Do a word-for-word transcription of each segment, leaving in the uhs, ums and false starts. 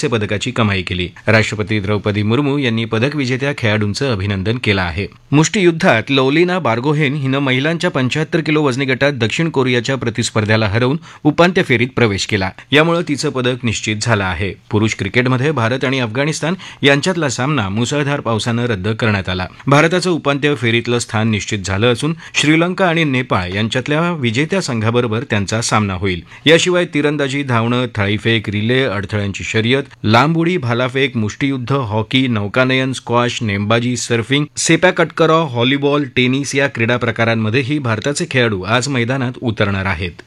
कांस्य पदकाची कमाई केली. राष्ट्रपती द्रौपदी मुर्मू यांनी पदक विजेत्या खेळाडूंचं अभिनंदन केलं आहे. मुष्टियुद्धात लौलिना बार्गोहेन हिनं महिलांच्या पंच्याहत्तर किलो वजनी गटात दक्षिण कोरियाच्या प्रतिस्पर्ध्याला हरवून उपांत्य फेरीत प्रवेश केला. यामुळे तिचं पदक निश्चित झालं आहे. पुरुष क्रिकेटमध्ये भारत आणि अफगाणिस्तान यांच्यातला सामना मुसळधार पावसानं रद्द करण्यात आला. भारताचं उपांत्य फेरीतलं स्थान निश्चित झालं असून श्रीलंका आणि नेपाळ यांच्यातल्या विजेत्या संघाबरोबर त्यांचा सामना होईल. याशिवाय तिरंदाजी, धावणं, थाळीफेक, रिले, अडथळ्यांची शर्यत, लांब उडी, भालाफेक, मुष्टियुद्ध, हॉकी, नौकानयन, स्क्वॉश, नेमबाजी, सर्फिंग, सेप्याकटकरा, व्हॉलीबॉल, टेनिस या क्रीडा प्रकारांमध्येही भारताचे खेळाडू आज मैदानात उतरणार आहेत.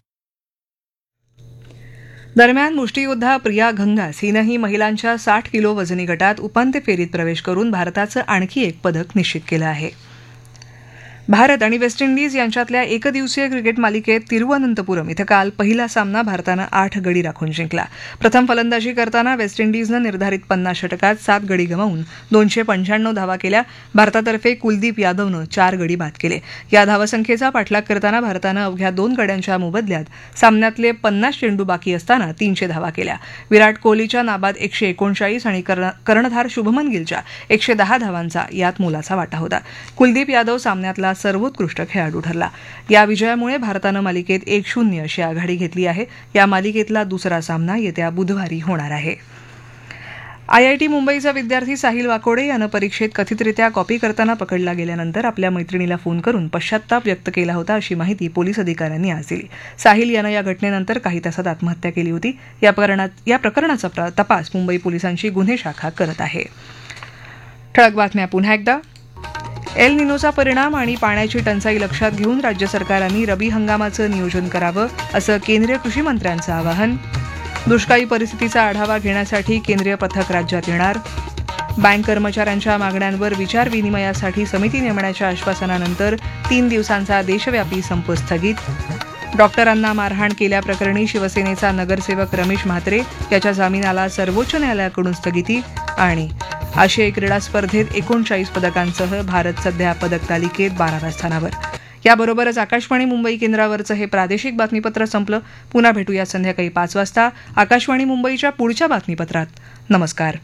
दरम्यान मुष्टियोद्धा प्रिया घंगास हिनंही महिलांच्या साठ किलो वजनी गटात उपांत्य फेरीत प्रवेश करून भारताचं आणखी एक पदक निश्चित केलं आहे. भारत आणि वेस्ट इंडिज यांच्यातल्या एकदिवसीय क्रिकेट मालिकेत तिरुवनंतपुरम इथं काल पहिला सामना भारतानं आठ गडी राखून जिंकला. प्रथम फलंदाजी करताना वेस्ट इंडिजनं निर्धारित पन्नास षटकात सात गडी गमावून दोनशे पंच्याण्णव धावा केल्या. भारतातर्फे कुलदीप यादवनं चार गडी बाद केले. या धावसंख्येचा पाठलाग करताना भारतानं अवघ्या दोन गड्यांच्या मोबदल्यात सामन्यातले पन्नास चेंडू बाकी असताना तीनशे धावा केल्या. विराट कोहलीच्या नाबाद एकशे एकोणचाळीस आणि कर्णधार शुभमन गिलच्या एकशे दहा धावांचा यात मोलाचा वाटा होता. कुलदीप यादव सामन्यातला सर्वोत्कृष्ट खेळाडू ठरला. या विजयामुळे भारतानं मालिकेत एक शून्य अशी आघाडी घेतली आहे. या मालिकेतला दुसरा सामना येत्या बुधवारी होणार आहे. आयआयटी मुंबईचा विद्यार्थी साहिल वाकोडे यानं परीक्षेत कथितरित्या कॉपी करताना पकडला गेल्यानंतर आपल्या मैत्रिणीला फोन करून पश्चात्ताप व्यक्त केला होता अशी माहिती पोलीस अधिकाऱ्यांनी आज दिली. साहिल यानं या घटनेनंतर काही तासात आत्महत्या केली होती. या प्रकरणात या प्रकरणाचा तपास मुंबई पोलिसांची गुन्हे शाखा करत आहे. ठळक बातम्या पुन्हा एकदा. एल निनोचा परिणाम आणि पाण्याची टंचाई लक्षात घेऊन राज्य सरकारांनी रबी हंगामाचं नियोजन करावं असं केंद्रीय कृषी मंत्र्यांचं आवाहन. दुष्काळी परिस्थितीचा आढावा घेण्यासाठी केंद्रीय पथक राज्यात येणार. बँक कर्मचाऱ्यांच्या मागण्यांवर विचारविनिमयासाठी समिती नेमण्याच्या आश्वासनानंतर तीन दिवसांचा देशव्यापी संप स्थगित. डॉक्टरांना मारहाण केल्याप्रकरणी शिवसेनेचा नगरसेवक रमेश म्हात्रे याच्या जामिनाला सर्वोच्च न्यायालयाकडून स्थगिती. आणि आशियाई क्रीडा स्पर्धेत एकोणचाळीस पदकांसह भारत सध्या पदक तालिकेत बाराव्या स्थानावर. याबरोबरच आकाशवाणी मुंबई केंद्रावरचं हे प्रादेशिक बातमीपत्र संपलं. पुन्हा भेटूया संध्याकाळी पाच वाजता आकाशवाणी मुंबईच्या पुढच्या बातमीपत्रात. नमस्कार.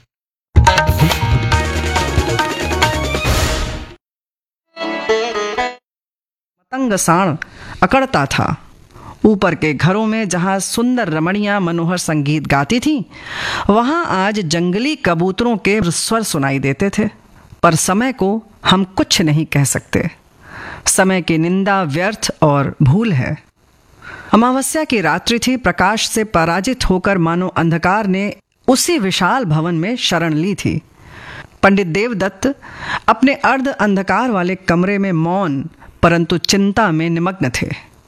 मतंग साण अकड़ता था. ऊपर के घरों में जहाँ सुंदर रमणियाँ मनोहर संगीत गाती थीं, वहाँ आज जंगली कबूतरों के स्वर सुनाई देते थे. पर समय को हम कुछ नहीं कह सकते. समय की निंदा व्यर्थ और भूल है. अमावस्या की रात्रि थी. प्रकाश से पराजित होकर मानो अंधकार ने उसी विशाल भवन में शरण ली थी. पंडित देवदत्त अपने अर्ध अंधकार वाले कमरे में मौन परंतु चिंता में निमग्न थे.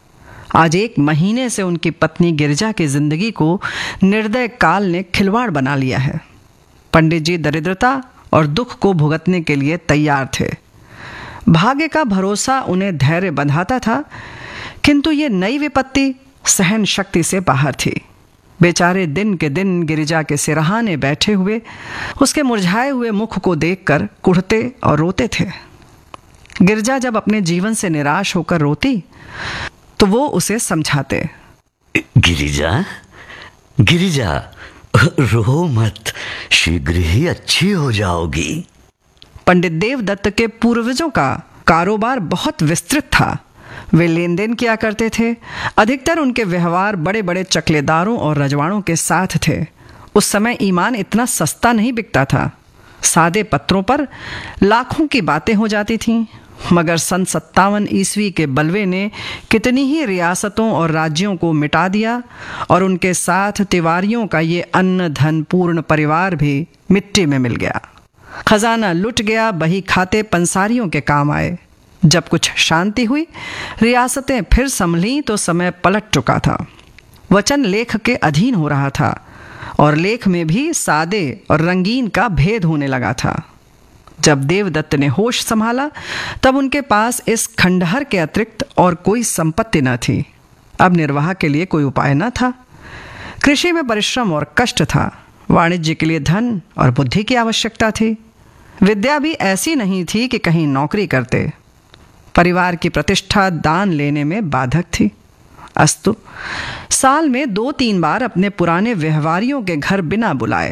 आज एक महीने से उनकी पत्नी गिरिजा की जिंदगी को निर्दय काल ने खिलवाड़ बना लिया है. पंडित जी दरिद्रता और दुख को भुगतने के लिए तैयार थे. भाग्य का भरोसा उन्हें धैर्य बंधाता था, किंतु ये नई विपत्ति सहन शक्ति से बाहर थी. बेचारे दिन के दिन गिरिजा के सिरहाने बैठे हुए उसके मुरझाए हुए मुख को देखकर कुढ़ते और रोते थे. गिरिजा जब अपने जीवन से निराश होकर रोती तो वो उसे समझाते. गिरिजा, गिरिजा, रो मत, शीघ्र ही अच्छी हो जाओगी. पंडित देवदत्त के पूर्वजों का कारोबार बहुत विस्तृत था. वे लेन देन किया करते थे. अधिकतर उनके व्यवहार बड़े बड़े चकलेदारों और रजवाड़ों के साथ थे. उस समय ईमान इतना सस्ता नहीं बिकता था. सादे पत्रों पर लाखों की बातें हो जाती थीं. मगर सन सत्तावन ईस्वी के बलवे ने कितनी ही रियासतों और राज्यों को मिटा दिया और उनके साथ तिवारियों का ये अन्न धन पूर्ण परिवार भी मिट्टी में मिल गया. खजाना लुट गया. बही खाते पंसारियों के काम आए. जब कुछ शांति हुई, रियासतें फिर संभलीं तो समय पलट चुका था. वचन लेख के अधीन हो रहा था और लेख में भी सादे और रंगीन का भेद होने लगा था. जब देवदत्त ने होश संभाला तब उनके पास इस खंडहर के अतिरिक्त और कोई संपत्ति न थी. अब निर्वाह के लिए कोई उपाय न था. कृषि में परिश्रम और कष्ट था. वाणिज्य के लिए धन और बुद्धि की आवश्यकता थी. विद्या भी ऐसी नहीं थी कि कहीं नौकरी करते. परिवार की प्रतिष्ठा दान लेने में बाधक थी. अस्तु, साल में दो तीन बार अपने पुराने व्यवहारियों के घर बिना बुलाए